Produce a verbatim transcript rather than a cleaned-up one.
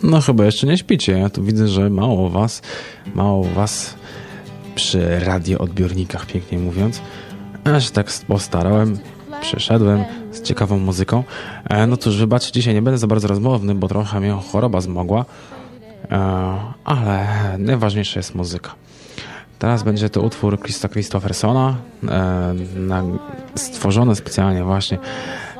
No chyba jeszcze nie śpicie. Ja tu widzę, że mało was, mało was przy radioodbiornikach, pięknie mówiąc. Ja się tak postarałem, przyszedłem z ciekawą muzyką. E, no cóż, wybaczcie, dzisiaj nie będę za bardzo rozmowny, bo trochę mnie choroba zmogła. E, ale najważniejsza jest muzyka. Teraz będzie to utwór Christa Christophersona, e, na, stworzony specjalnie właśnie